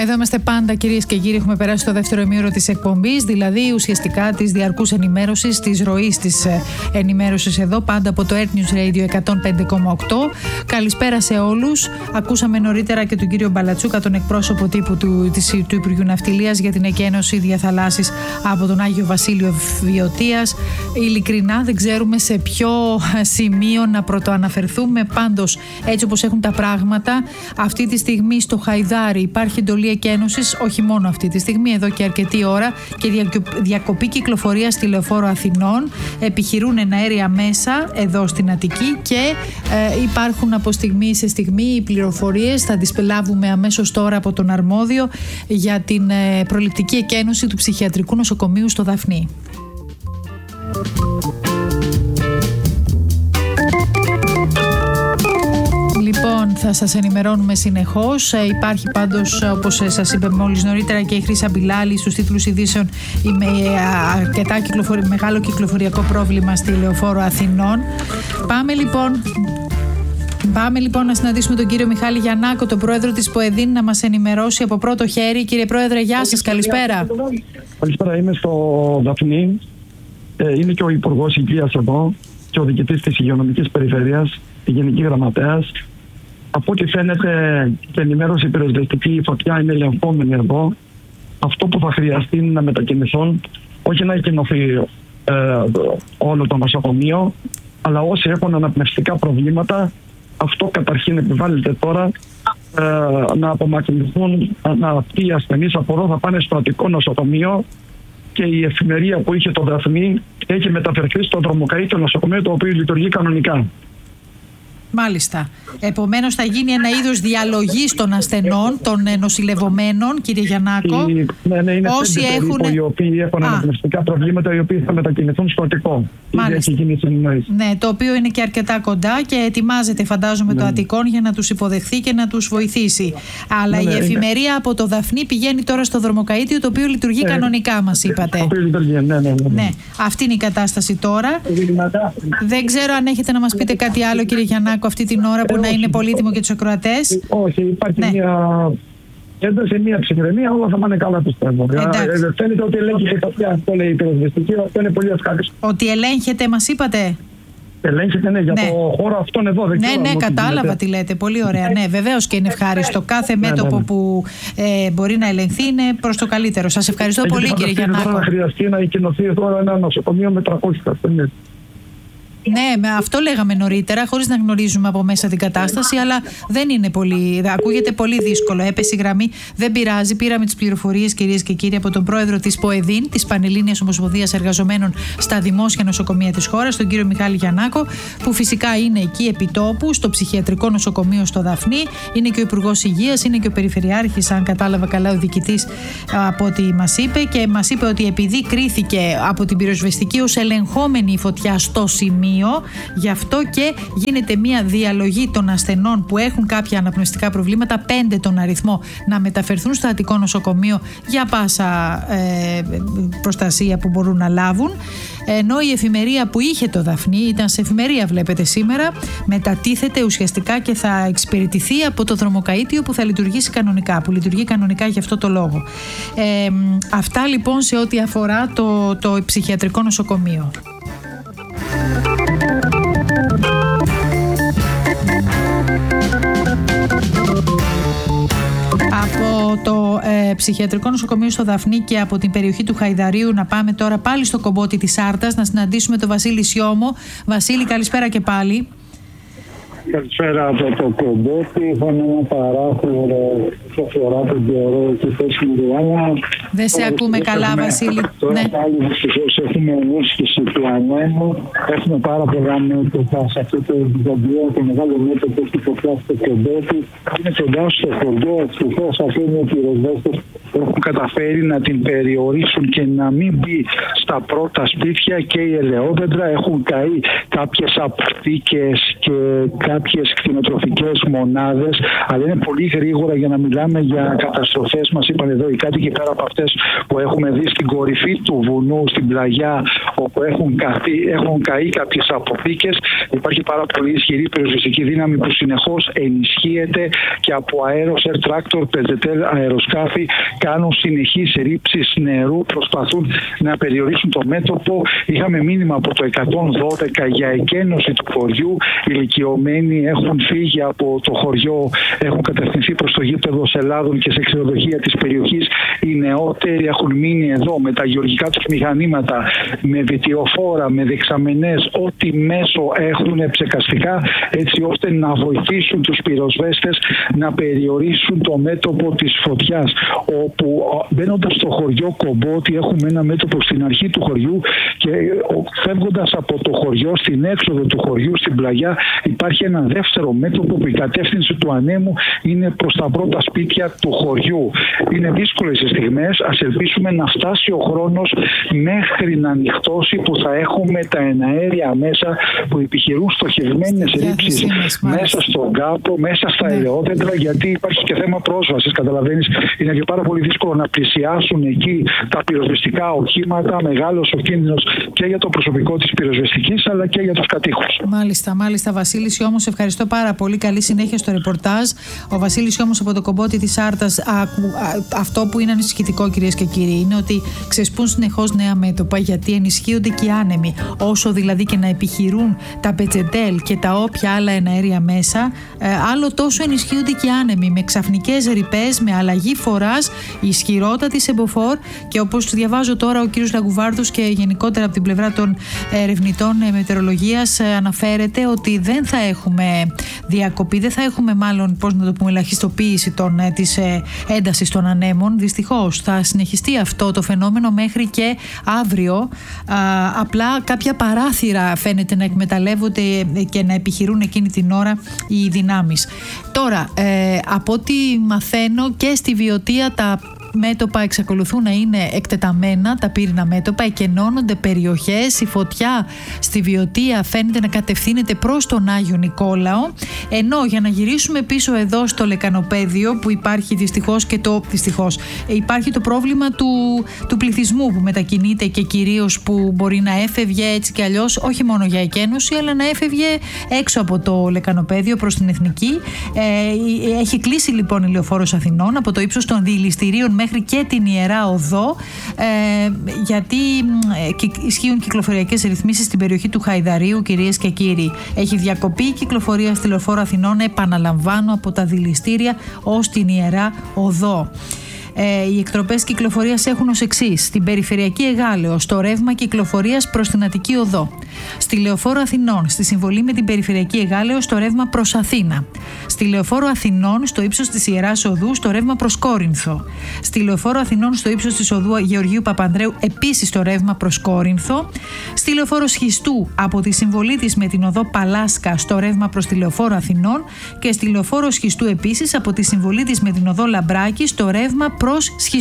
Εδώ είμαστε πάντα, κυρίες και κύριοι. Έχουμε περάσει το δεύτερο ημίωρο της εκπομπής, δηλαδή ουσιαστικά της διαρκούς ενημέρωσης, της ροής της ενημέρωσης εδώ, πάντα από το Earth News Radio 105,8. Καλησπέρα σε όλους. Ακούσαμε νωρίτερα και τον κύριο Μπαλατσούκα, τον εκπρόσωπο τύπου του Υπουργείου Ναυτιλίας για την εκένωση διαθαλάσσης από τον Άγιο Βασίλειο Βιωτίας. Ειλικρινά δεν ξέρουμε σε ποιο σημείο να πρωτοαναφερθούμε. Πάντως, έτσι όπως έχουν τα πράγματα, αυτή τη στιγμή στο Χαϊδάρι υπάρχει εντολή εκένωσης, όχι μόνο αυτή τη στιγμή, εδώ και αρκετή ώρα, και διακοπή κυκλοφορία στη Λεωφόρο Αθηνών. Επιχειρούν εναέρια μέσα εδώ στην Αττική και υπάρχουν από στιγμή σε στιγμή οι πληροφορίες. Θα τις λάβουμε αμέσως τώρα από τον αρμόδιο για την προληπτική εκένωση του ψυχιατρικού νοσοκομείου στο Δαφνί. Λοιπόν, θα σας ενημερώνουμε συνεχώς. Υπάρχει πάντως, όπως σας είπε μόλις νωρίτερα, και η Χρύσα Μπιλάλη στους τίτλους ειδήσεων, αρκετά μεγάλο κυκλοφοριακό πρόβλημα στη Λεωφόρο Αθηνών. Πάμε λοιπόν να συναντήσουμε τον κύριο Μιχάλη Γιαννάκο, τον πρόεδρο της ΠΟΕΔΗΝ, να μας ενημερώσει από πρώτο χέρι. Κύριε Πρόεδρε, γεια σας, καλησπέρα. Καλησπέρα, είμαι στο Δαφνί. Είναι και ο Υπουργός Υγείας εδώ και ο διοικητής της Υγειονομικής Περιφέρειας, η Γενική Γραμματέας. Από ό,τι φαίνεται, η ενημέρωση πυροσβεστική, η φωτιά είναι ελεγχόμενη εδώ. Αυτό που θα χρειαστεί είναι να μετακινηθούν, όχι να εκενωθεί όλο το νοσοκομείο, αλλά όσοι έχουν αναπνευστικά προβλήματα, αυτό καταρχήν επιβάλλεται τώρα, να απομακρυνθούν, αυτοί οι ασθενείς από εδώ θα πάνε στο Αττικό νοσοκομείο, και η εφημερία που είχε το Δαφνί έχει μεταφερθεί στο Δρομοκαΐτιο νοσοκομείο, το οποίο λειτουργεί κανονικά. Μάλιστα. Επομένως θα γίνει ένα είδος διαλογής των ασθενών, των νοσηλευομένων, κύριε Γιαννάκο. Ναι, είναι όσοι έχουν... οι οποίοι έχουν αναπνευστικά προβλήματα, οι οποίοι θα μετακινηθούν στο Αττικό. Ναι, το οποίο είναι και αρκετά κοντά και ετοιμάζεται, φαντάζομαι, το Αττικόν για να τους υποδεχθεί και να τους βοηθήσει. Αλλά η εφημερία από το Δαφνί πηγαίνει τώρα στο Δρομοκαΐτιο, το οποίο λειτουργεί κανονικά, μας είπατε. Το οποίο λειτουργεί, ναι. Αυτή είναι η κατάσταση τώρα. Δεν ξέρω αν έχετε να μας πείτε κάτι άλλο, κύριε Γιαννάκο, αυτή την ώρα που να είναι πολύτιμο για τους ακροατές. Όχι, υπάρχει μια ένταση, μια ψυχραιμία, όλα θα πάνε καλά, πιστεύω. Φαίνεται ότι ελέγχεται η φωτιά, αυτό λέει η πυροσβεστική, αυτό είναι πολύ ευχάριστο. Ότι ελέγχεται, μας είπατε. Ελέγχεται, ναι, για το χώρο αυτόν εδώ. Ναι, κατάλαβα τι λέτε. Πολύ ωραία. Ναι, βεβαίως και είναι ευχάριστο. Κάθε μέτωπο που μπορεί να ελεγχθεί είναι προς το καλύτερο. Σας ευχαριστώ πολύ, κύριε Γιαννάκο. Θα χρειαστεί να εκκοινωθεί τώρα ένα νοσοκομείο με 300 ασθενείς. Ναι, αυτό λέγαμε νωρίτερα, χωρίς να γνωρίζουμε από μέσα την κατάσταση, αλλά δεν είναι πολύ. Ακούγεται πολύ δύσκολο. Έπεσε η γραμμή. Δεν πειράζει. Πήραμε τις πληροφορίες, κυρίες και κύριοι, από τον πρόεδρο της ΠΟΕΔΗΝ, της Πανελλήνιας Ομοσπονδίας Εργαζομένων στα Δημόσια Νοσοκομεία της χώρας, τον κύριο Μιχάλη Γιαννάκο, που φυσικά είναι εκεί επιτόπου, στο ψυχιατρικό νοσοκομείο στο Δαφνί. Είναι και ο Υπουργός Υγείας, είναι και ο Περιφερειάρχης, αν κατάλαβα καλά, ο διοικητής, από ό,τι μας είπε. Και μας είπε ότι επειδή κρίθηκε από την πυροσβεστική ως ελεγχόμενη η φωτιά στο σημείο, γι' αυτό και γίνεται μια διαλογή των ασθενών που έχουν κάποια αναπνευστικά προβλήματα, 5 τον αριθμό, να μεταφερθούν στο Αττικό νοσοκομείο για πάσα προστασία που μπορούν να λάβουν. Ενώ η εφημερία που είχε το Δαφνί, ήταν σε εφημερία βλέπετε σήμερα, μετατίθεται ουσιαστικά και θα εξυπηρετηθεί από το Δρομοκαΐτιο που θα λειτουργήσει κανονικά, που λειτουργεί κανονικά για αυτό το λόγο. Αυτά λοιπόν σε ό,τι αφορά το ψυχιατρικό νοσοκομείο. Από το ψυχιατρικό νοσοκομείο στο Δαφνί και από την περιοχή του Χαϊδαρίου να πάμε τώρα πάλι στο κομπότι της Άρτας, να συναντήσουμε τον Βασίλη Σιώμο. Βασίλη, καλησπέρα και πάλι. Καλησπέρα από το κομπότι. Είχαμε ένα παράθυρο όσο αφορά τον καιρό και θέση Μουριάννα. Δεν σε ακούμε καλά, Βασίλη. Τώρα πάλι δυστυχώς έχουμε ενίσχυση του ανέμου. Έχουμε πάρα πολλά μέτωπα σε αυτό το βιβλίο, το μεγάλο μέτωπο που έχει φωτιά στο κομπότι. Είναι κοντά στο χωριό, ευτυχώς αφήνει οι πυροσβέστες έχουν καταφέρει να την περιορίσουν και να μην μπει στα πρώτα σπίτια και οι ελαιόδεντρα. Έχουν καεί κάποιες αποθήκες και κάποιες κτηνοτροφικές μονάδες, αλλά είναι πολύ γρήγορα για να μιλάμε για καταστροφές. Μας είπαν εδώ οι κάτοικοι, πέρα από αυτές που έχουμε δει στην κορυφή του βουνού, στην πλαγιά, όπου έχουν καεί κάποιες αποθήκες. Υπάρχει πάρα πολύ ισχυρή πυροσβεστική δύναμη που συνεχώς ενισχύεται και από αέροσερ, τράκτορ, πεζετέλ, αεροσκάφη κάνουν συνεχείς ρήψεις νερού, προσπαθούν να περιορίσουν το μέτωπο. Είχαμε μήνυμα από το 112 για εκένωση του χωριού. Οι ηλικιωμένοι έχουν φύγει από το χωριό, έχουν κατευθυνθεί προς το γήπεδο Ελλάδων και σε ξενοδοχεία της περιοχής. Οι νεότεροι έχουν μείνει εδώ με τα γεωργικά τους μηχανήματα, με βιτιοφόρα, με δεξαμενές, ό,τι μέσο έχουν ψεκαστικά, έτσι ώστε να βοηθήσουν τους πυροσβέστες να περιορίσουν το μέτωπο της φωτιάς. Όπου μπαίνοντας στο χωριό Κομπότη, έχουμε ένα μέτωπο στην αρχή του χωριού και φεύγοντας από το χωριό, στην έξοδο του χωριού, στην πλαγιά, υπάρχει ένα δεύτερο μέτωπο που η κατεύθυνση του ανέμου είναι προς τα πρώτα σπίτια του χωριού. Είναι δύσκολες οι στιγμές. Ας ελπίσουμε να φτάσει ο χρόνος μέχρι να ανοιχτώσει, που θα έχουμε τα εναέρια μέσα που επιχειρούν στοχευμένες ρήψεις μέσα στον κάπο, μέσα στα ελαιόδεντρα, γιατί υπάρχει και θέμα πρόσβασης. Καταλαβαίνεις, είναι και πάρα πολύ δύσκολο να πλησιάσουν εκεί τα πυροσβεστικά οχήματα. Μεγάλος ο κίνδυνος και για το προσωπικό της πυροσβεστικής, αλλά και για τους κατοίκους. Μάλιστα. Βασίλης Ιώμος, ευχαριστώ πάρα πολύ. Καλή συνέχεια στο ρεπορτάζ. Ο Βασίλης Ιώμος από το Κομπότη της Άρτας. Αυτό που είναι ανησυχητικό, κυρίες και κύριοι, είναι ότι ξεσπούν συνεχώς νέα μέτωπα, γιατί ενισχύονται και οι άνεμοι. Όσο δηλαδή και να επιχειρούν τα πετζεντέλ και τα όποια άλλα εναέρια μέσα, άλλο τόσο ενισχύονται και οι άνεμοι, με ξαφνικές ρηπές, με αλλαγή φοράς, ισχυρότατη σεμποφόρ. Και όπως διαβάζω τώρα, ο κύριος Λαγκουβάρδος και γενικότερα από την πλευρά των ερευνητών μετεωρολογίας αναφέρεται ότι δεν θα έχουμε διακοπή, δεν θα έχουμε μάλλον, ελαχιστοποίηση της έντασης των ανέμων. Δυστυχώς θα συνεχιστεί αυτό το φαινόμενο μέχρι και αύριο. Απλά κάποια παράθυρα φαίνεται να εκμεταλλεύονται και να επιχειρούν εκείνη την ώρα οι δυνάμεις. Τώρα, από ό,τι μαθαίνω, και στη Βιωτία τα μέτωπα εξακολουθούν να είναι εκτεταμένα, τα πύρινα μέτωπα, εκενώνονται περιοχές. Η φωτιά στη Βιωτία φαίνεται να κατευθύνεται προς τον Άγιο Νικόλαο, ενώ για να γυρίσουμε πίσω εδώ στο Λεκανοπαίδιο, που υπάρχει υπάρχει το πρόβλημα του πληθυσμού που μετακινείται και κυρίως που μπορεί να έφευγε έτσι και αλλιώς, όχι μόνο για εκένωση, αλλά να έφευγε έξω από το Λεκανοπαίδιο προς την Εθνική. Έχει κλείσει λοιπόν η Λεωφόρος Αθηνών από το ύψος των Διηληστηρίων μέχρι και την Ιερά Οδό, γιατί ισχύουν κυκλοφοριακές ρυθμίσεις στην περιοχή του Χαϊδαρίου, κυρίες και κύριοι. Έχει διακοπεί η κυκλοφορία στη Λεωφόρο Αθηνών, επαναλαμβάνω, από τα Διηληστήρια ως την Ιερά Οδό. Οι εκτροπές κυκλοφορίας έχουν ως εξής: στην Περιφερειακή Εγάλεο, στο ρεύμα κυκλοφορίας προς την Αττική Οδό. Στη Λεωφόρο Αθηνών, στη συμβολή με την Περιφερειακή Εγάλεο, στο ρεύμα προς Αθήνα. Στη Λεωφόρο Αθηνών, στο ύψος της Ιεράς Οδού, στο ρεύμα προς Κόρινθο. Στη Λεωφόρο Αθηνών, στο ύψος της Οδού Γεωργίου Παπανδρέου, επίσης στο ρεύμα προς Κόρινθο. Στη Λεωφόρο Σχιστού, από τη συμβολή της με την οδό Παλάσκα, στο ρεύμα προς τη Λεωφόρο Αθηνών. Και στη Λεωφόρο Σχιστού, επίσης από τη συμβολή της με την οδό Λαμπράκη, στο ρεύμα προς Σχιστού.